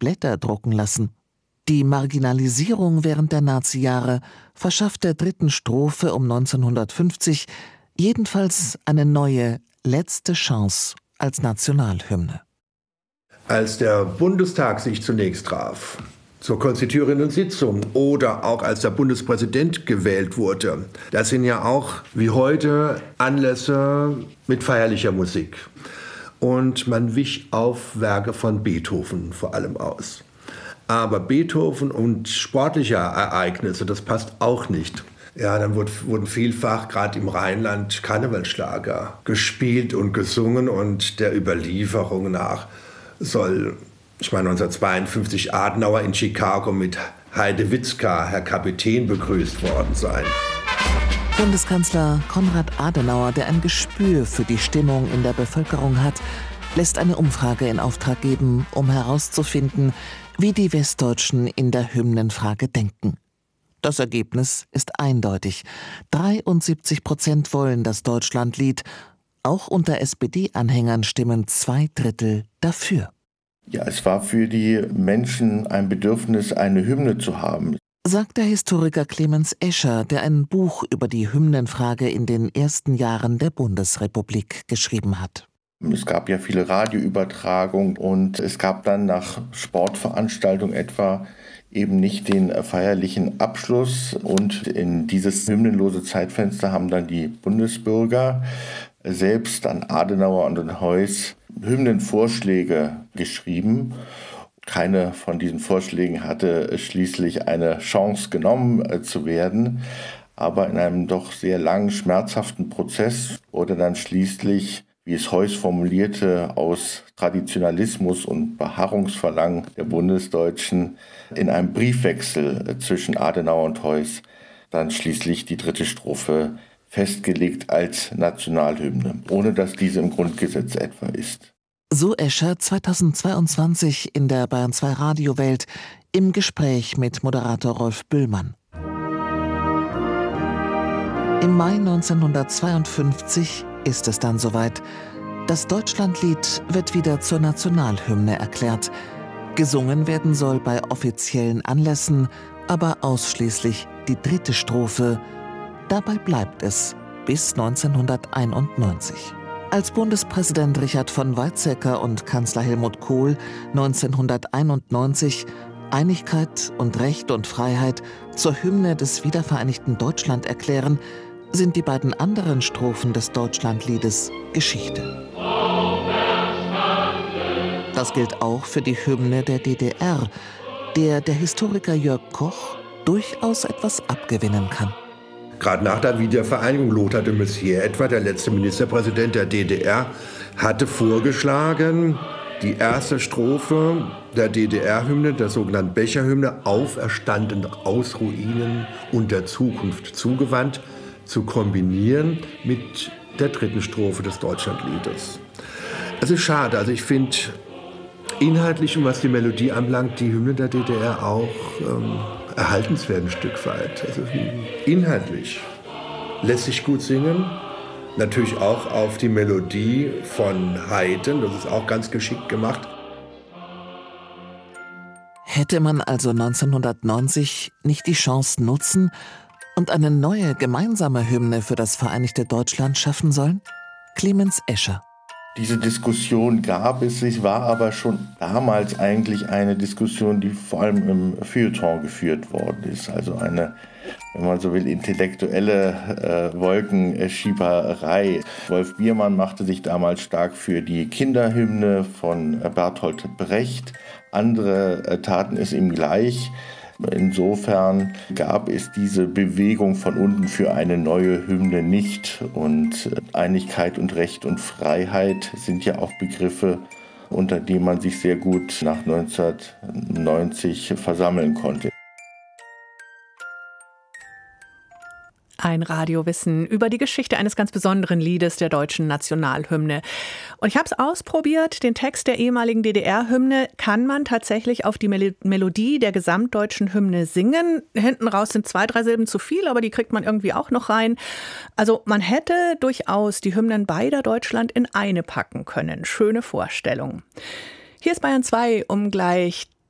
Blätter drucken lassen. Die Marginalisierung während der Nazi-Jahre verschafft der dritten Strophe um 1950 jedenfalls eine neue, letzte Chance als Nationalhymne. Als der Bundestag sich zunächst traf, zur konstituierenden Sitzung oder auch als der Bundespräsident gewählt wurde, das sind ja auch wie heute Anlässe mit feierlicher Musik. Und man wich auf Werke von Beethoven vor allem aus. Aber Beethoven und sportliche Ereignisse, das passt auch nicht. Ja, dann wurden vielfach, gerade im Rheinland, Karnevalsschlager gespielt und gesungen. Und der Überlieferung nach soll, 1952 Adenauer in Chicago mit Heide Witzka, Herr Kapitän, begrüßt worden sein. Bundeskanzler Konrad Adenauer, der ein Gespür für die Stimmung in der Bevölkerung hat, lässt eine Umfrage in Auftrag geben, um herauszufinden, wie die Westdeutschen in der Hymnenfrage denken. Das Ergebnis ist eindeutig. 73% wollen das Deutschlandlied. Auch unter SPD-Anhängern stimmen 2/3 dafür. Ja, es war für die Menschen ein Bedürfnis, eine Hymne zu haben, sagt der Historiker Clemens Escher, der ein Buch über die Hymnenfrage in den ersten Jahren der Bundesrepublik geschrieben hat. Es gab ja viele Radioübertragungen und es gab dann nach Sportveranstaltungen etwa eben nicht den feierlichen Abschluss. Und in dieses hymnenlose Zeitfenster haben dann die Bundesbürger selbst an Adenauer und an Heuss Hymnenvorschläge geschrieben. Keine von diesen Vorschlägen hatte schließlich eine Chance genommen zu werden. Aber in einem doch sehr langen, schmerzhaften Prozess wurde dann schließlich, wie es Heuss formulierte, aus Traditionalismus und Beharrungsverlangen der Bundesdeutschen in einem Briefwechsel zwischen Adenauer und Heuss dann schließlich die dritte Strophe festgelegt als Nationalhymne, ohne dass diese im Grundgesetz etwa ist. So Escher 2022 in der Bayern 2 Radiowelt im Gespräch mit Moderator Rolf Bühlmann. Im Mai 1952 ist es dann soweit. Das Deutschlandlied wird wieder zur Nationalhymne erklärt. Gesungen werden soll bei offiziellen Anlässen, aber ausschließlich die dritte Strophe. Dabei bleibt es bis 1991. Als Bundespräsident Richard von Weizsäcker und Kanzler Helmut Kohl 1991 Einigkeit und Recht und Freiheit zur Hymne des wiedervereinigten Deutschland erklären, sind die beiden anderen Strophen des Deutschlandliedes Geschichte. Das gilt auch für die Hymne der DDR, der Historiker Jörg Koch durchaus etwas abgewinnen kann. Gerade nach der Wiedervereinigung, Lothar de Maizière etwa, der letzte Ministerpräsident der DDR, hatte vorgeschlagen, die erste Strophe der DDR-Hymne, der sogenannten Becherhymne, auferstanden aus Ruinen und der Zukunft zugewandt, zu kombinieren mit der dritten Strophe des Deutschlandliedes. Es ist schade, also ich finde inhaltlich und was die Melodie anbelangt, die Hymne der DDR auch erhaltenswert ein Stück weit. Also inhaltlich lässt sich gut singen, natürlich auch auf die Melodie von Haydn, das ist auch ganz geschickt gemacht. Hätte man also 1990 nicht die Chance nutzen und eine neue gemeinsame Hymne für das vereinigte Deutschland schaffen sollen? Clemens Escher. Diese Diskussion gab es, es war aber schon damals eigentlich eine Diskussion, die vor allem im Feuilleton geführt worden ist. Also eine, wenn man so will, intellektuelle Wolkenschieberei. Wolf Biermann machte sich damals stark für die Kinderhymne von Bertolt Brecht. Andere taten es ihm gleich. Insofern gab es diese Bewegung von unten für eine neue Hymne nicht. Und Einigkeit und Recht und Freiheit sind ja auch Begriffe, unter denen man sich sehr gut nach 1990 versammeln konnte. Ein Radiowissen über die Geschichte eines ganz besonderen Liedes der deutschen Nationalhymne. Und ich habe es ausprobiert, den Text der ehemaligen DDR-Hymne kann man tatsächlich auf die Melodie der gesamtdeutschen Hymne singen. Hinten raus sind 2, 3 Silben zu viel, aber die kriegt man irgendwie auch noch rein. Also man hätte durchaus die Hymnen beider Deutschland in eine packen können. Schöne Vorstellung. Hier ist Bayern 2 um gleich